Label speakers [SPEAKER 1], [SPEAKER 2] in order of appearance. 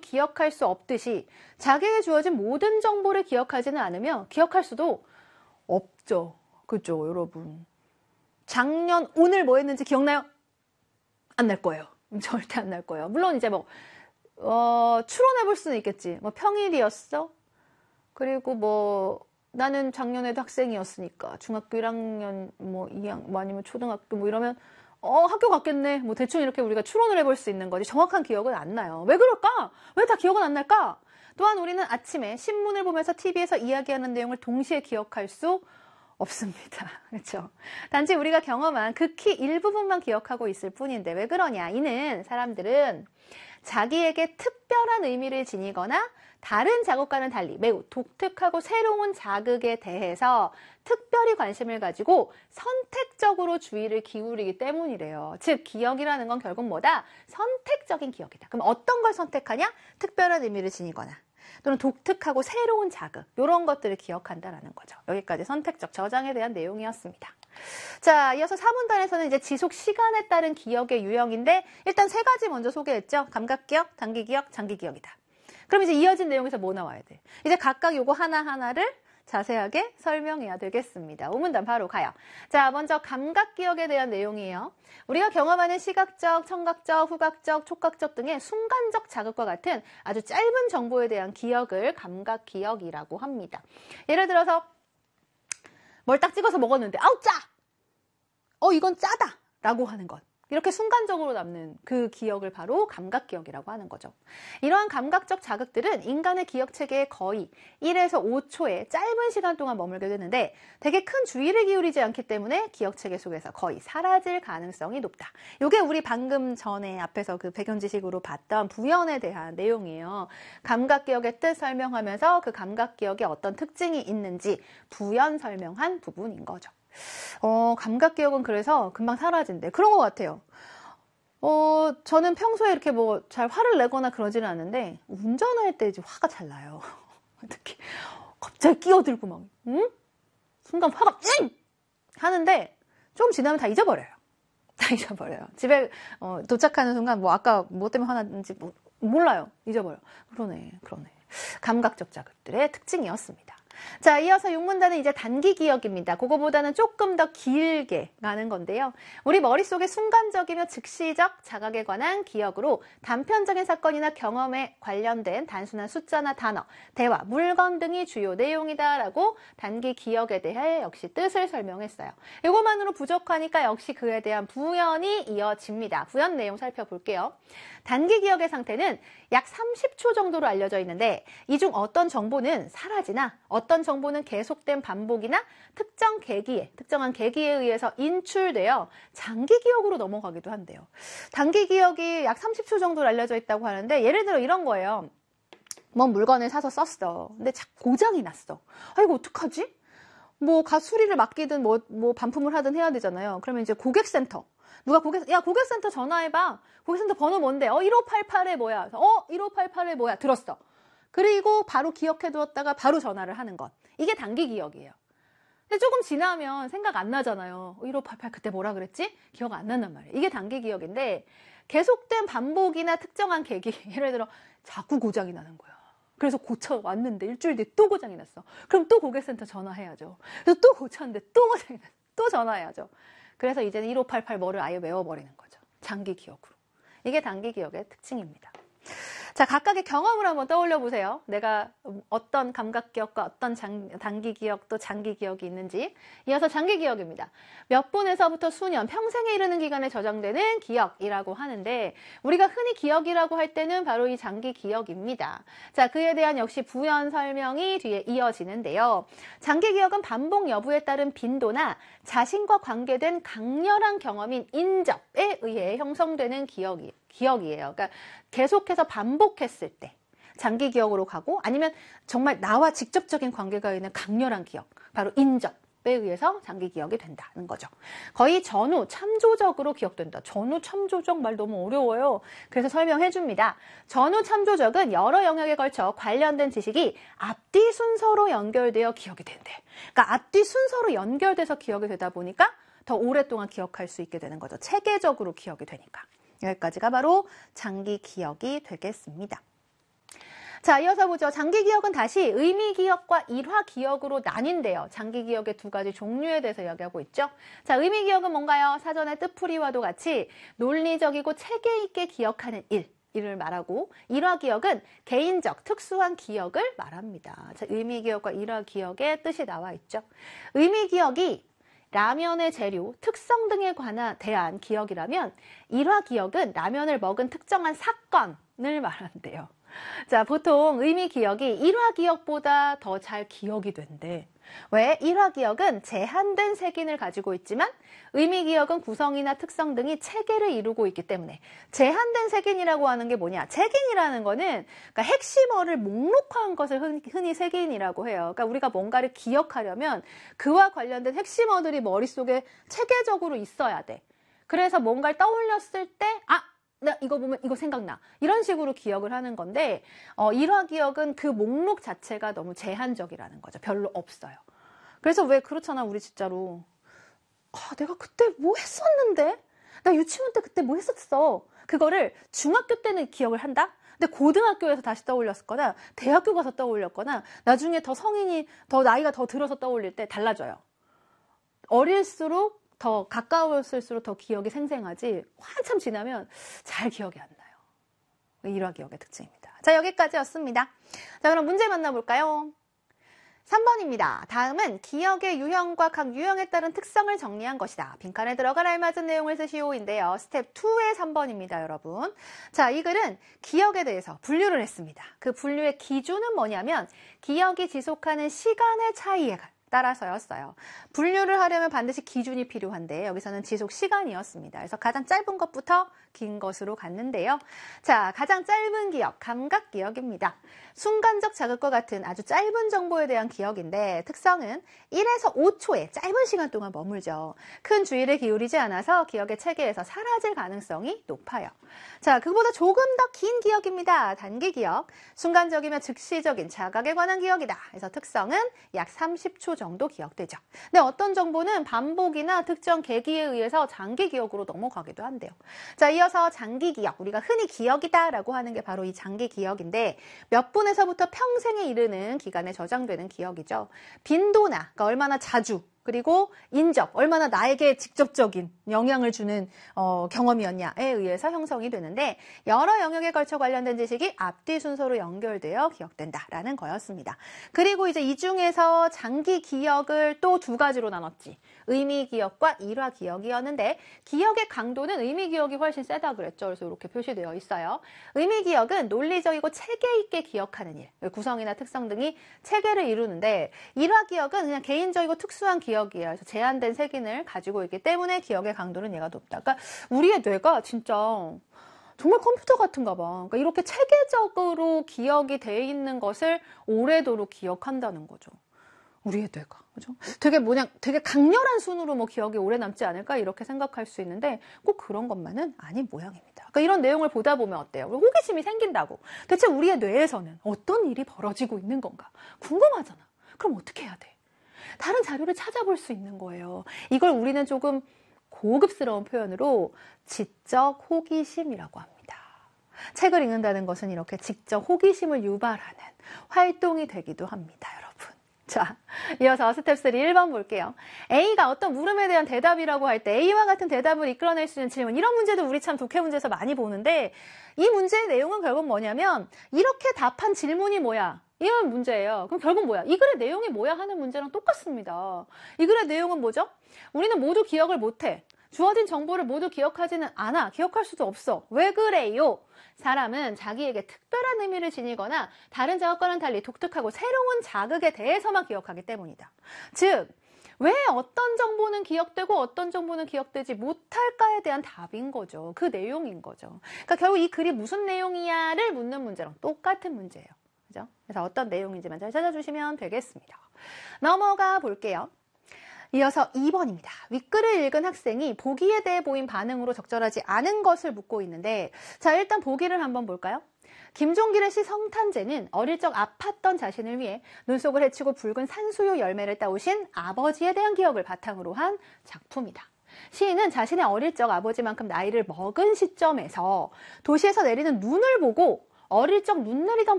[SPEAKER 1] 기억할 수 없듯이 자기에게 주어진 모든 정보를 기억하지는 않으면 기억할 수도 없죠. 그죠, 여러분? 작년, 오늘 뭐 했는지 기억나요? 안 날 거예요. 절대 안 날 거예요. 물론 이제 뭐, 추론해 볼 수는 있겠지. 뭐 평일이었어? 그리고 뭐, 나는 작년에도 학생이었으니까 중학교 1학년 뭐 2학년 뭐 아니면 초등학교 뭐 이러면 학교 갔겠네. 뭐 대충 이렇게 우리가 추론을 해볼 수 있는 거지. 정확한 기억은 안 나요. 왜 그럴까? 왜 다 기억은 안 날까? 또한 우리는 아침에 신문을 보면서 TV에서 이야기하는 내용을 동시에 기억할 수 없습니다. 그렇죠? 단지 우리가 경험한 극히 일부분만 기억하고 있을 뿐인데 왜 그러냐? 이는 사람들은 자기에게 특별한 의미를 지니거나 다른 자극과는 달리 매우 독특하고 새로운 자극에 대해서 특별히 관심을 가지고 선택적으로 주의를 기울이기 때문이래요. 즉 기억이라는 건 결국 뭐다? 선택적인 기억이다. 그럼 어떤 걸 선택하냐? 특별한 의미를 지니거나 또는 독특하고 새로운 자극 이런 것들을 기억한다라는 거죠. 여기까지 선택적 저장에 대한 내용이었습니다. 자, 이어서 4분단에서는 이제 지속 시간에 따른 기억의 유형인데 일단 세 가지 먼저 소개했죠. 감각기억, 단기기억, 장기기억이다. 그럼 이제 이어진 내용에서 뭐 나와야 돼? 이제 각각 요거 하나하나를 자세하게 설명해야 되겠습니다. 5문단 바로 가요. 자, 먼저 감각기억에 대한 내용이에요. 우리가 경험하는 시각적, 청각적, 후각적, 촉각적 등의 순간적 자극과 같은 아주 짧은 정보에 대한 기억을 감각기억이라고 합니다. 예를 들어서 뭘 딱 찍어서 먹었는데 아우 짜! 이건 짜다! 라고 하는 것. 이렇게 순간적으로 남는 그 기억을 바로 감각기억이라고 하는 거죠. 이러한 감각적 자극들은 인간의 기억체계의 거의 1에서 5초의 짧은 시간 동안 머물게 되는데 되게 큰 주의를 기울이지 않기 때문에 기억체계 속에서 거의 사라질 가능성이 높다. 이게 우리 방금 전에 앞에서 그 배경지식으로 봤던 부연에 대한 내용이에요. 감각기억의 뜻 설명하면서 그 감각기억에 어떤 특징이 있는지 부연 설명한 부분인 거죠. 감각기억은 그래서 금방 사라진대. 그런 것 같아요. 저는 평소에 이렇게 뭐 잘 화를 내거나 그러지는 않는데, 운전할 때 이제 화가 잘 나요. 특히, 갑자기 끼어들고 막, 응? 순간 화가, 응! 하는데, 좀 지나면 다 잊어버려요. 다 잊어버려요. 집에, 도착하는 순간, 뭐, 아까 뭐 때문에 화났는지 몰라요. 잊어버려. 그러네. 감각적 자극들의 특징이었습니다. 자, 이어서 6문단은 이제 단기 기억입니다. 그거보다는 조금 더 길게 가는 건데요. 우리 머릿속에 순간적이며 즉시적 자각에 관한 기억으로 단편적인 사건이나 경험에 관련된 단순한 숫자나 단어, 대화, 물건 등이 주요 내용이다라고 단기 기억에 대해 역시 뜻을 설명했어요. 이것만으로 부족하니까 역시 그에 대한 부연이 이어집니다. 부연 내용 살펴볼게요. 단기 기억의 상태는 약 30초 정도로 알려져 있는데 이 중 어떤 정보는 사라지나 어떤 정보는 계속된 반복이나 특정한 계기에 의해서 인출되어 장기 기억으로 넘어가기도 한대요. 단기 기억이 약 30초 정도로 알려져 있다고 하는데 예를 들어 이런 거예요. 뭔 물건을 사서 썼어. 근데 고장이 났어. 이거 어떡하지? 뭐 수리를 맡기든 뭐 반품을 하든 해야 되잖아요. 그러면 이제 고객센터. 고객센터 전화해봐. 고객센터 번호 뭔데? 1588에 뭐야? 1588에 뭐야? 들었어. 그리고 바로 기억해두었다가 바로 전화를 하는 것. 이게 단기 기억이에요. 근데 조금 지나면 생각 안 나잖아요. 1588 그때 뭐라 그랬지? 기억 안 난단 말이에요. 이게 단기 기억인데 계속된 반복이나 특정한 계기. 예를 들어 자꾸 고장이 나는 거야. 그래서 고쳐왔는데 일주일 뒤에 또 고장이 났어. 그럼 또 고객센터 전화해야죠. 그래서 또 고쳤는데 또 고장이 났어. 또 전화해야죠. 그래서 이제는 1588 뭐를 아예 외워버리는 거죠. 장기 기억으로. 이게 단기 기억의 특징입니다. 자, 각각의 경험을 한번 떠올려 보세요. 내가 어떤 감각 기억과 어떤 단기 기억 또 장기 기억이 있는지. 이어서 장기 기억입니다. 몇 분에서부터 수년, 평생에 이르는 기간에 저장되는 기억이라고 하는데 우리가 흔히 기억이라고 할 때는 바로 이 장기 기억입니다. 자, 그에 대한 역시 부연 설명이 뒤에 이어지는데요. 장기 기억은 반복 여부에 따른 빈도나 자신과 관계된 강렬한 경험인 인접에 의해 형성되는 기억이에요. 그러니까 계속해서 반복했을 때 장기 기억으로 가고 아니면 정말 나와 직접적인 관계가 있는 강렬한 기억, 바로 인접에 의해서 장기 기억이 된다는 거죠. 거의 전후 참조적으로 기억된다. 전후 참조적 말 너무 어려워요. 그래서 설명해 줍니다. 전후 참조적은 여러 영역에 걸쳐 관련된 지식이 앞뒤 순서로 연결되어 기억이 된대. 그러니까 앞뒤 순서로 연결돼서 기억이 되다 보니까 더 오랫동안 기억할 수 있게 되는 거죠. 체계적으로 기억이 되니까. 여기까지가 바로 장기 기억이 되겠습니다. 자, 이어서 보죠. 장기기억은 다시 의미기억과 일화기억으로 나뉜대요. 장기기억의 두 가지 종류에 대해서 이야기하고 있죠. 자, 의미기억은 뭔가요? 사전의 뜻풀이와도 같이 논리적이고 체계 있게 기억하는 일을 말하고, 일화기억은 개인적, 특수한 기억을 말합니다. 자, 의미기억과 일화기억의 뜻이 나와 있죠. 의미기억이 라면의 재료, 특성 등에 대한 기억이라면, 일화기억은 라면을 먹은 특정한 사건을 말한대요. 자, 보통 의미기억이 일화기억보다 더 잘 기억이 된대. 왜? 일화기억은 제한된 색인을 가지고 있지만 의미기억은 구성이나 특성 등이 체계를 이루고 있기 때문에, 제한된 색인이라고 하는 게 뭐냐? 색인이라는 거는 그러니까 핵심어를 목록화한 것을 흔히 색인이라고 해요. 그러니까 우리가 뭔가를 기억하려면 그와 관련된 핵심어들이 머릿속에 체계적으로 있어야 돼. 그래서 뭔가를 떠올렸을 때 나 이거 보면 이거 생각나. 이런 식으로 기억을 하는 건데, 일화기억은 그 목록 자체가 너무 제한적이라는 거죠. 별로 없어요. 그래서 왜 그렇잖아, 우리 진짜로. 내가 그때 뭐 했었는데? 나 유치원 때 그때 뭐 했었어? 그거를 중학교 때는 기억을 한다? 근데 고등학교에서 다시 떠올렸을 거나, 대학교 가서 떠올렸거나, 나중에 더 성인이, 더 나이가 더 들어서 떠올릴 때 달라져요. 어릴수록 더 가까웠을수록 더 기억이 생생하지, 한참 지나면 잘 기억이 안 나요. 일화기억의 특징입니다. 자, 여기까지였습니다. 자, 그럼 문제 만나볼까요? 3번입니다. 다음은 기억의 유형과 각 유형에 따른 특성을 정리한 것이다. 빈칸에 들어갈 알맞은 내용을 쓰시오인데요. 스텝 2의 3번입니다, 여러분. 자, 이 글은 기억에 대해서 분류를 했습니다. 그 분류의 기준은 뭐냐면, 기억이 지속하는 시간의 차이에 따라서였어요. 분류를 하려면 반드시 기준이 필요한데 여기서는 지속 시간이었습니다. 그래서 가장 짧은 것부터 긴 것으로 갔는데요. 자, 가장 짧은 기억, 감각 기억입니다. 순간적 자극과 같은 아주 짧은 정보에 대한 기억인데, 특성은 1에서 5초의 짧은 시간 동안 머물죠. 큰 주의를 기울이지 않아서 기억의 체계에서 사라질 가능성이 높아요. 자, 그보다 조금 더 긴 기억입니다. 단기 기억. 순간적이며 즉시적인 자각에 관한 기억이다. 그래서 특성은 약 30초 정도 기억되죠. 근데 어떤 정보는 반복이나 특정 계기에 의해서 장기 기억으로 넘어가기도 한대요. 자, 이어서 장기 기억. 우리가 흔히 기억이다라고 하는 게 바로 이 장기 기억인데, 몇 분에서부터 평생에 이르는 기간에 저장되는 기억이죠. 빈도나, 그러니까 얼마나 자주, 그리고 인적, 얼마나 나에게 직접적인 영향을 주는 경험이었냐에 의해서 형성이 되는데, 여러 영역에 걸쳐 관련된 지식이 앞뒤 순서로 연결되어 기억된다라는 거였습니다. 그리고 이제 이 중에서 장기 기억을 또 두 가지로 나눴지. 의미 기억과 일화 기억이었는데, 기억의 강도는 의미 기억이 훨씬 세다 그랬죠. 그래서 이렇게 표시되어 있어요. 의미 기억은 논리적이고 체계 있게 기억하는 일, 구성이나 특성 등이 체계를 이루는데, 일화 기억은 그냥 개인적이고 특수한 기억이에요. 그래서 제한된 색인을 가지고 있기 때문에 기억의 강도는 얘가 높다. 그러니까 우리의 뇌가 진짜 정말 컴퓨터 같은가 봐. 그러니까 이렇게 체계적으로 기억이 돼 있는 것을 오래도록 기억한다는 거죠. 우리의 뇌가. 그죠? 되게 강렬한 순으로 뭐 기억이 오래 남지 않을까 이렇게 생각할 수 있는데, 꼭 그런 것만은 아닌 모양입니다. 그러니까 이런 내용을 보다 보면 어때요? 호기심이 생긴다고. 대체 우리의 뇌에서는 어떤 일이 벌어지고 있는 건가? 궁금하잖아. 그럼 어떻게 해야 돼? 다른 자료를 찾아볼 수 있는 거예요. 이걸 우리는 조금 고급스러운 표현으로 지적 호기심이라고 합니다. 책을 읽는다는 것은 이렇게 지적 호기심을 유발하는 활동이 되기도 합니다, 여러분. 자, 이어서 스텝 3 1번 볼게요. A가 어떤 물음에 대한 대답이라고 할 때 A와 같은 대답을 이끌어낼 수 있는 질문, 이런 문제도 우리 참 독해 문제에서 많이 보는데, 이 문제의 내용은 결국 뭐냐면, 이렇게 답한 질문이 뭐야? 이런 문제예요. 그럼 결국 뭐야? 이 글의 내용이 뭐야 하는 문제랑 똑같습니다. 이 글의 내용은 뭐죠? 우리는 모두 기억을 못해. 주어진 정보를 모두 기억하지는 않아. 기억할 수도 없어. 왜 그래요? 사람은 자기에게 특별한 의미를 지니거나 다른 자극과는 달리 독특하고 새로운 자극에 대해서만 기억하기 때문이다. 즉, 왜 어떤 정보는 기억되고 어떤 정보는 기억되지 못할까에 대한 답인 거죠. 그 내용인 거죠. 그러니까 결국 이 글이 무슨 내용이야를 묻는 문제랑 똑같은 문제예요. 그죠? 그래서 어떤 내용인지만 잘 찾아주시면 되겠습니다. 넘어가 볼게요. 이어서 2번입니다. 윗글을 읽은 학생이 보기에 대해 보인 반응으로 적절하지 않은 것을 묻고 있는데, 자, 일단 보기를 한번 볼까요? 김종길의 시 성탄제는 어릴 적 아팠던 자신을 위해 눈 속을 헤치고 붉은 산수유 열매를 따오신 아버지에 대한 기억을 바탕으로 한 작품이다. 시인은 자신의 어릴 적 아버지만큼 나이를 먹은 시점에서 도시에서 내리는 눈을 보고 어릴 적 눈 내리던